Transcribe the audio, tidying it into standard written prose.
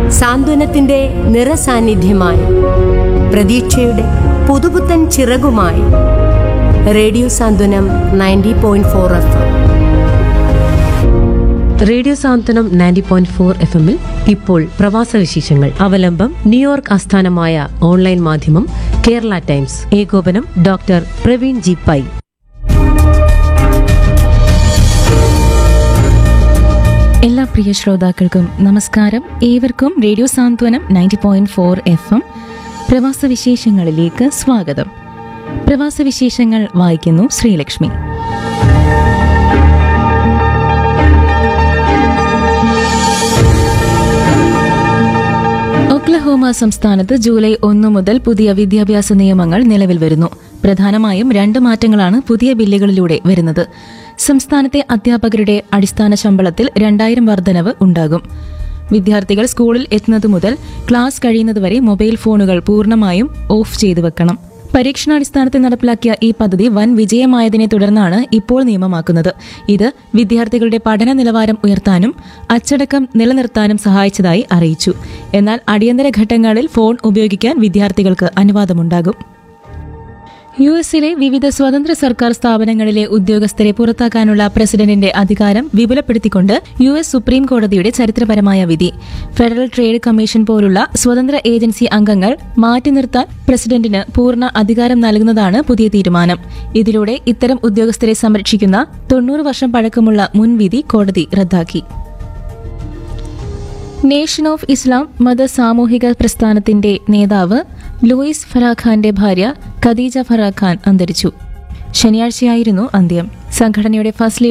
സാന്ത്വനത്തിന്റെ നിറസാന്നിധ്യമായി, പ്രതീക്ഷയുടെ പുതുപുത്തൻ ചിറകുമായി റേഡിയോ സാന്ത്വനം 90.4 FM. Radio സാന്ത്വനം 90.4 FM-ൽ ഇപ്പോൾ പ്രവാസ വിശേഷങ്ങൾ. അവലംബം ന്യൂയോർക്ക് ആസ്ഥാനമായ ഓൺലൈൻ മാധ്യമം കേരള ടൈംസ്. ഏകോപനം ഡോക്ടർ പ്രവീൺ ജി പൈ. എല്ലാ പ്രിയ ശ്രോതാക്കൾക്കും നമസ്കാരം. ഏവർക്കും റേഡിയോ സാന്ത്വനം 90.4 FM പ്രവാസ വിശേഷങ്ങളിലേക്ക് സ്വാഗതം. പ്രവാസ വിശേഷങ്ങൾ വായിക്കുന്നു ശ്രീലക്ഷ്മി. ഒക്ലഹോമ സംസ്ഥാനത്ത് ജൂലൈ 1 മുതൽ പുതിയ വിദ്യാഭ്യാസ നിയമങ്ങൾ നിലവിൽ വരുന്നു. പ്രധാനമായും 2 മാറ്റങ്ങളാണ് പുതിയ ബില്ലുകളിലൂടെ വരുന്നത്. സംസ്ഥാനത്തെ അധ്യാപകരുടെ അടിസ്ഥാന ശമ്പളത്തിൽ 2000 വർധനവ് ഉണ്ടാകും. വിദ്യാർത്ഥികൾ സ്കൂളിൽ എത്തുന്നത് മുതൽ ക്ലാസ് കഴിയുന്നതുവരെ മൊബൈൽ ഫോണുകൾ പൂർണ്ണമായും ഓഫ് ചെയ്തു വെക്കണം. പരീക്ഷണാടിസ്ഥാനത്തിൽ നടപ്പിലാക്കിയ ഈ പദ്ധതി വൻ വിജയമായതിനെ തുടർന്നാണ് ഇപ്പോൾ നിയമമാക്കുന്നത്. ഇത് വിദ്യാർത്ഥികളുടെ പഠന നിലവാരം ഉയർത്താനും അച്ചടക്കം നിലനിർത്താനും സഹായിച്ചതായി അറിയിച്ചു. എന്നാൽ അടിയന്തര ഘട്ടങ്ങളിൽ ഫോൺ ഉപയോഗിക്കാൻ വിദ്യാർത്ഥികൾക്ക് അനുവാദമുണ്ടാകും. യുഎസിലെ വിവിധ സ്വതന്ത്ര സർക്കാർ സ്ഥാപനങ്ങളിലെ ഉദ്യോഗസ്ഥരെ പുറത്താക്കാനുള്ള പ്രസിഡന്റിന്റെ അധികാരം വിപുലപ്പെടുത്തിക്കൊണ്ട് യുഎസ് സുപ്രീം കോടതിയുടെ ചരിത്രപരമായ വിധി. ഫെഡറൽ ട്രേഡ് കമ്മീഷൻ പോലുള്ള സ്വതന്ത്ര ഏജൻസി അംഗങ്ങൾ മാറ്റി നിർത്താൻ പ്രസിഡന്റിന് പൂർണ്ണ അധികാരം നൽകുന്നതാണ് പുതിയ തീരുമാനം. ഇതിലൂടെ ഇത്തരം ഉദ്യോഗസ്ഥരെ സംരക്ഷിക്കുന്ന 90 വർഷം പഴക്കമുള്ള മുൻവിധി കോടതി റദ്ദാക്കി. നേഷൻ ഓഫ് ഇസ്ലാം മത സാമൂഹിക പ്രസ്ഥാനത്തിന്റെ നേതാവ് ലൂയിസ് ഫറാഖാന്റെ ഭാര്യ ഖദീജ ഫറാഖാൻ അന്തരിച്ചു. ശനിയാഴ്ചയായിരുന്നു അന്ത്യം. സംഘടനയുടെ ഫസ്റ്റ്